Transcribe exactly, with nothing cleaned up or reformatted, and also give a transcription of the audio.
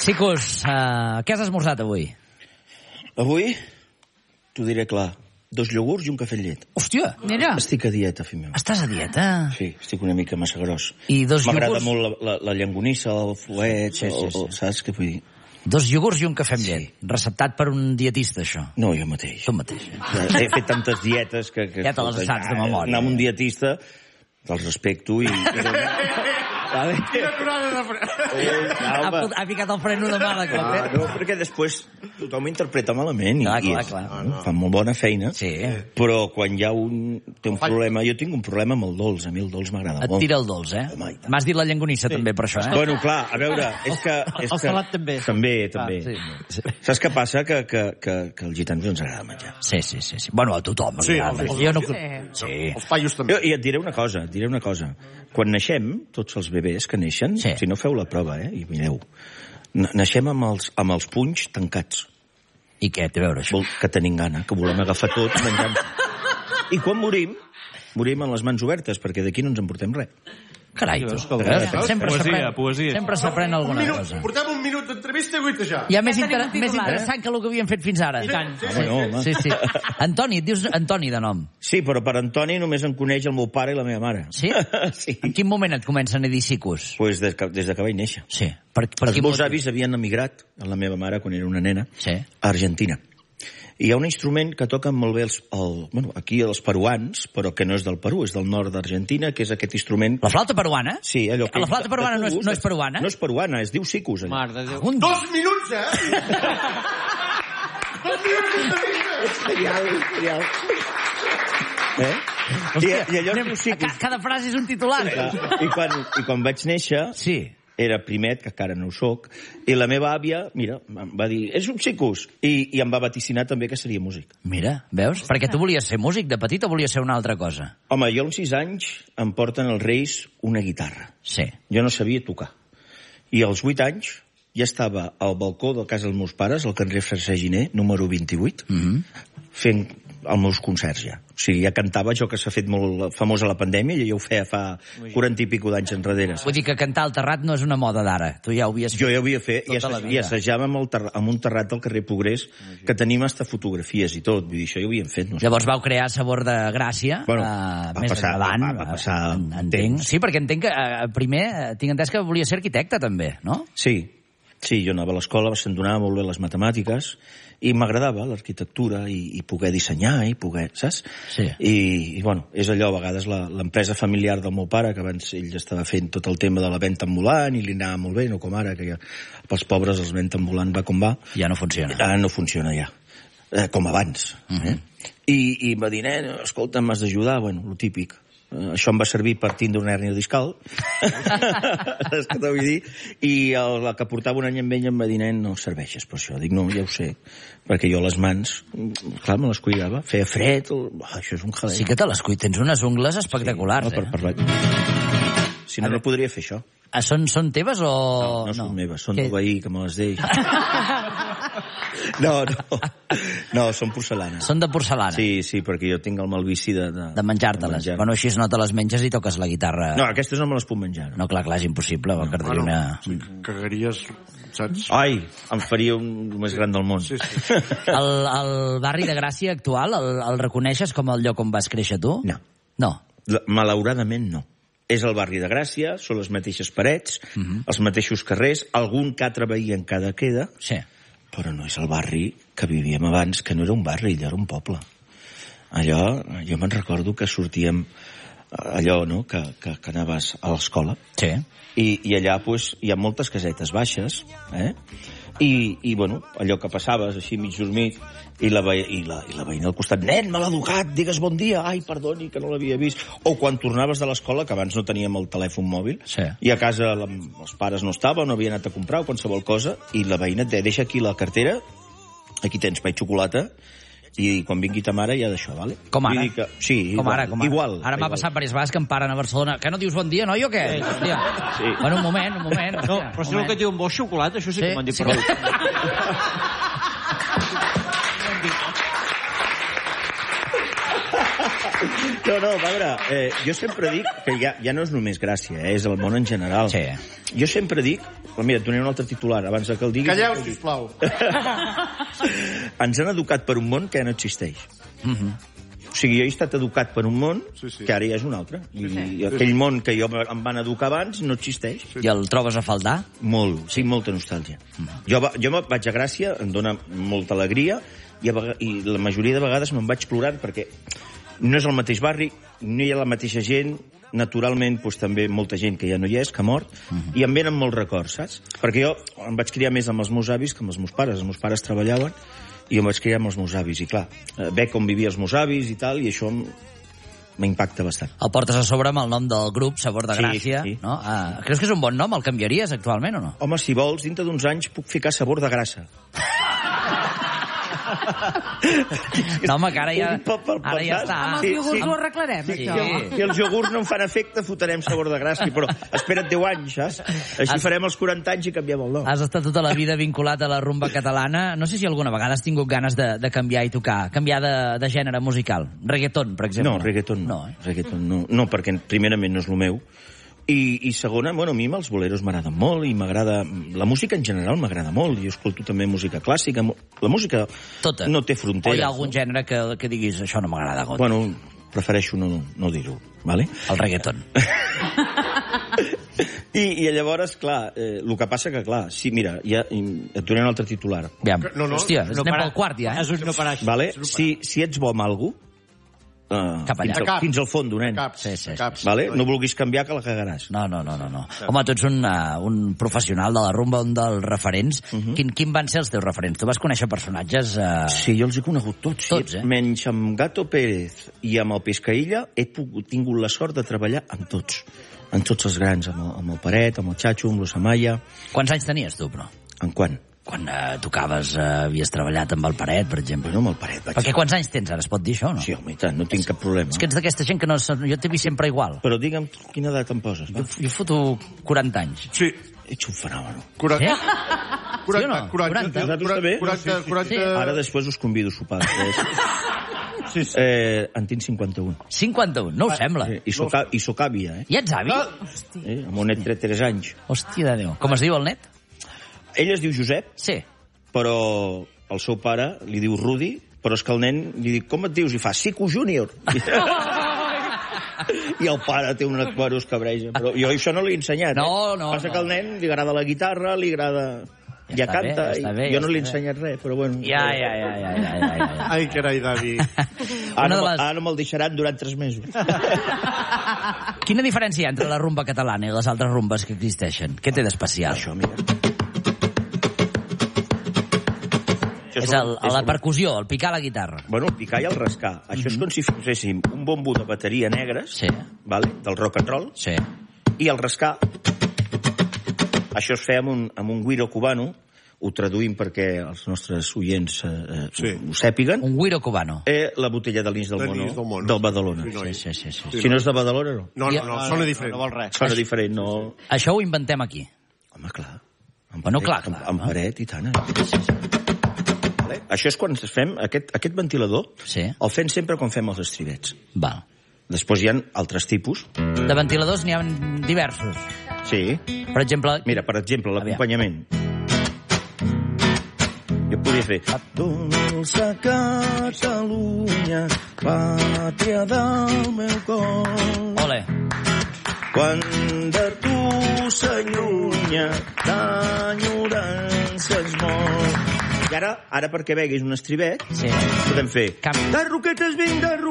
Xicos, uh, què has esmorzat avui? Avui, t'ho diré clar, dos iogurts i un cafè amb llet. Hòstia, mira. Estic a dieta, fill meu. Estàs a dieta? Sí, estic una mica massa gros. I dos M'agrada iogurts? molt la, la, la llangonissa, el fuet, sí, sí, sí. Saps què vull dir? Dos iogurts i un cafè amb llet. Sí. Receptat per un dietista, això. No, jo mateix. Tu mateix. He fet tantes dietes que... que ja te les saps de memòria. Anar amb un dietista, te'ls respecto i... i vale. Quina aturada de fre... Eh, ha, ha ficat el freno de mà de cop. Ah, no, perquè després tothom interpreta malament. Clar, i, clar, i clar. No, no. Fan molt bona feina. Sí. Però quan hi ha un... té un problema... Jo tinc un problema amb el dolç. A mi el dolç m'agrada molt. Et tira el dolç, eh? M'has dit la llangonissa sí. també per això, eh? Bueno, clar, a veure, és que... És el que... salat també. També, també. Ah, sí. Saps què passa? Que, que, que, que als gitanos ens agrada menjar. Sí, sí, sí. sí. Bueno, a tothom. Sí, els, els, jo no... sí. sí. Els paios també. Jo, I et diré una cosa, et diré una cosa. Quan naixem, tots els bebès que neixen, sí. si no feu la prova, eh, i mireu, naixem amb els, amb els punys tancats. I què té a veure això? Vol, que tenim gana, que volem agafar tot menjant. I quan morim, morim amb les mans obertes, perquè d'aquí no ens emportem res. Carai, tu. Sempre s'aprèn poesia. Sempre s'aprèn alguna minut, cosa. Portem un minut d'entrevista i guitejar. Ja més, inter més interessant que el que havíem fet fins ara. I tant. Sí, sí, sí. sí, sí. Antoni, et dius Antoni de nom. Sí, però per Antoni només em coneix el meu pare i la meva mare. Sí? Sí. En quin moment et comencen a dir sicus? Pues des, que, des de que vaig néixer. Sí. Per, per els meus avis havien emigrat, amb la meva mare, quan era una nena, sí. a Argentina. I hi ha un instrument que toquen molt bé els, el, bueno, aquí els peruans, però que no és del Perú, és del nord d'Argentina, que és aquest instrument... La flauta peruana? Sí, allò que... La flauta peruana no és, no és peruana? No és peruana, es diu sicus. Allò. Mare de Déu. Un... Dos minuts, eh? Dos minuts d'entrevista! Genial, genial. Eh? Hòstia, I, i allò anem, diu sicus. Cada frase és un titular. I quan, I quan vaig néixer... Sí. Era primet, que encara no ho soc, i la meva àvia, mira, em va dir, és un xicus, i, i em va vaticinar també que seria músic. Mira, veus? Perquè tu volies ser músic de petit o volies ser una altra cosa? Home, jo als sis anys em porten els Reis una guitarra. Sí. Jo no sabia tocar. I als vuit anys ja estava al balcó de casa dels meus pares, al carrer Francesc Giner, número vint-i-vuit, mm-hmm. fent els meus concerts ja. O sigui, ja cantava jo, que s'ha fet molt famós a la pandèmia, i jo ho feia fa quaranta i pico d'anys enrere. Vull dir que cantar al terrat no és una moda d'ara. Tu ja ho havies fet. Jo ja ho havia fet, i tota i assajàvem amb, el terra, amb un terrat del carrer Progrés, que tenim hasta fotografies i tot. Vull dir, això ja ho havíem fet. No sé. Llavors vau crear Sabor de Gràcia, bueno, uh, més passar, endavant. Va, va passar en, entenc. Sí, perquè entenc que uh, primer tinc entès que volia ser arquitecte, també, no? Sí. Sí, jo anava a l'escola, se'm donava molt bé les matemàtiques, i m'agradava l'arquitectura, i, i poder dissenyar, i poder, saps? Sí. I, i bueno, és allò, a vegades, l'empresa familiar del meu pare, que abans ell estava fent tot el tema de la venda ambulant, i li anava molt bé, no com ara, que ja, pels pobres els venda ambulant va com va. Ja no funciona. Ara no funciona, ja. Eh, com abans. Uh-huh. eh? I, I em va dir, nen, escolta, m'has d'ajudar, bueno, lo típic. Uh, això em va servir per tindre una hèrnia discal. És que t'ho vull dir. I el, la que portava un any amb ell em va dir, nen, no serveixes per això. Dic, no, ja ho sé. Perquè jo les mans, clar, me les cuidava. Feia fred, el... oh, això és un jaleo. Sí que te les cuides. Tens unes ungles espectaculars, sí, no, per, eh? Per... Si no, no podria fer això. Ah, són, són teves o...? No, no, no són meves, són que... del veí, que me les deix. No, no. No, són porcelana. Són de porcelana? Sí, sí, perquè jo tinc el mal vici de... De, de menjar-te-les. Menjar. Bueno, així no te les menges i toques la guitarra. No, aquestes no me les puc menjar. No, no clar, clar, és impossible. No, bueno, una... sí, cagaries, saps? Ai, em faria un més gran del món. Sí, sí. El, el barri de Gràcia actual, el, el reconeixes com el lloc on vas créixer tu? No. No? Malauradament no. És el barri de Gràcia, són les mateixes parets, uh-huh. els mateixos carrers, algun que altre veí encara queda, sí. Però no és el barri que vivíem abans, que no era un barri, allò era un poble. Allò, jo me'n recordo que sortíem, allò, no?, que, que, que anaves a l'escola, sí. i, i allà, pues, hi ha moltes casetes baixes, eh?, I, i bueno, allò que passaves així mig dormit, i la, ve i la, i la veïna al costat, nen, mal educat, digues bon dia, ai, perdoni, que no l'havia vist. O quan tornaves de l'escola, que abans no teníem el telèfon mòbil, sí. I a casa la, els pares no estaven, no havien anat a comprar o qualsevol cosa, i la veïna et deia, deixa aquí la cartera, aquí tens pa i xocolata, i quan vingui ta mare ja d'això, vale? Com ara? Que, sí, com igual, ara, com ara. Igual. Ara m'ha passat diverses vegades que em paren a Barcelona. Que no dius bon dia, noi, o què? Sí. Hòstia. Sí. Bueno, un moment, un moment. No, hòstia, però si no que et diuen bo xocolata, això sí, sí que m'han dit sí prou. Que... No, no, a veure, eh, jo sempre dic que ja, ja no és només Gràcia, eh, és el món en general. Sí. Jo sempre dic Però mira, et donaré un altre titular, abans que el diguis. Calleu, sisplau. Ens han educat per un món que ja no existeix. Mhm. O sigui, jo he estat educat per un món Sí, sí. que ara ja és un altre. I, i aquell món que jo em van educar abans no existeix. I el trobes a faltar? Molt, sí, molta nostàlgia. Jo, va- jo me- vaig a Gràcia, em dóna molta alegria, i, a, vega- i la majoria de vegades me'n vaig plorant perquè no és el mateix barri, no hi ha la mateixa gent, naturalment doncs, també molta gent que ja no hi és, que ha mort, i em venen molts records, saps? Perquè jo em vaig criar més amb els meus avis que amb els meus pares. Els meus pares treballaven i em vaig criar amb els meus avis. I clar, eh, veig com vivia els meus avis i tal, i això m- m'impacta bastant. El portes a sobre amb el nom del grup, Sabor de Sí, Gràcia. sí. No? Ah, creus que és un bon nom? El canviaries actualment o no? Home, si vols, dintre d'uns anys puc ficar sabor de grassa. No, home, que ara ja, Un pop pel ara ja passat. està. Amb els Sí, iogurts sí. ho arreglarem, Sí. això. Si els iogurts no em fan efecte, fotrem sabor de gràcia, però espera't deu anys, saps? Així Has- farem els quaranta anys i canviem el nom. Has estat tota la vida vinculat a la rumba catalana. No sé si alguna vegada has tingut ganes de, de canviar i tocar, canviar de, de gènere musical. Reggaeton, per exemple. No, reggaeton no. No, eh? Reggaeton no. No, perquè primerament no és el meu. I, i segona, bueno, a mi els boleros m'agraden molt i m'agrada... La música en general m'agrada molt. Jo escolto també música clàssica. La música Tota. no té fronteres. O hi ha algun gènere que, que diguis això no m'agrada, Got? Bueno, prefereixo no, no dir-ho, vale? El reggaeton. I, I llavors, clar, eh, el que passa que, clar, sí, mira, ja, et donem un altre titular. Aviam. No, no, Hòstia, No anem para- pel quart ja, eh? És un no parar. Vale? Si, si ets bo amb algú, uh, Cap allà. fins, al, fins al fons, nen. Caps, Sí, sí, sí. caps. Vale? No vulguis canviar, que la cagaràs. No, no, no, no, no. Home, tu ets un, uh, un professional de la rumba, un dels referents. Uh -huh. quin, quin van ser els teus referents? Tu vas conèixer personatges... Uh... Sí, jo els he conegut tots. Tots, sí. eh? Menys amb Gato Pérez i amb el Pescaïlla he pogut, tingut la sort de treballar amb tots. Amb tots els grans, amb el, amb el Paret, amb el Chacho, amb l'Osamaya... Quants anys tenies tu, però? En quan? Quan uh, tocaves, uh, havies treballat amb el Paret, per exemple. Bueno, amb el Paret vaig... Perquè quants anys tens ara? Es pot dir això o no? Sí, home, i tant, no tinc cap problema. És que ets d'aquesta gent que no... Jo t'he vist sempre igual. Però digue'm quina edat em poses, va? Jo, jo foto quaranta anys. Sí. Ets un fenomen. quaranta, Sí? quaranta, Sí o no? quaranta, quaranta. Vosaltres també? quaranta, quaranta... Sí. Ara després us convido a sopar. Sí, sí. Eh, en tinc cinquanta-un. cinquanta-un, no ho sembla. Eh, I soc, a- i soc àvia, eh? I ets avi? eh? Amb un net de tres anys. Hòstia de Déu. Com es diu el net? Ell es diu Josep, Sí. però el seu pare li diu Rudi, però és que el nen li dic, com et dius? I fa, Sico Júnior. I el pare té un aquarius que breja. Però jo això no l'he ensenyat. No, eh? no, Passa no. que al nen li agrada la guitarra, li agrada... Ja Ja, està bé, canta, ja està bé, i ja jo no està li he bé. ensenyat res, però bueno. Ja, ja, ja, ja, ja, ja, ja, ja. Ai, carai, David. Ara, Una de no- les- ara me'l deixaran durant tres mesos. Quina diferència hi ha entre la rumba catalana i les altres rumbes que existeixen? Què té d'especial? Això, mira. És el, la percussió, el picar la guitarra. Bueno, el picar i el rascar. Això és com si poséssim un bombo de bateria negres, Sí. vale? Del rock and roll, Sí. i el rascar, això es feia amb un, amb un guiro cubano, ho traduïm perquè els nostres oients eh, Sí. ho, ho sàpiguen, Un guiro cubano. eh, la botella de l'Ins del, De Mono, l'Ins del Mono. del Badalona. Sí, Sí, noi. Sí, sí, sí, sí. si no és de Badalona, no. No, no, no, sona diferent. No vol res. Sona diferent, no... Això ho inventem aquí. Home, clar. Amb Bueno, paret, clar, clar, Amb, no? amb paret i tant. Eh? Vale? Això és quan fem aquest, aquest ventilador, Sí. el fem sempre quan fem els estribets. Val. Després hi ha altres tipus. De ventiladors n'hi ha diversos. Sí. Per exemple... Mira, per exemple, l'acompanyament. Jo podria fer... Dolça Catalunya, pàtria del meu cor, Ole. quan de tu s'allunya, d'enyorança es mor. I ara, ara perquè veguis un estribet, Sí. podem fer... Canvi. De roquetes vinc, de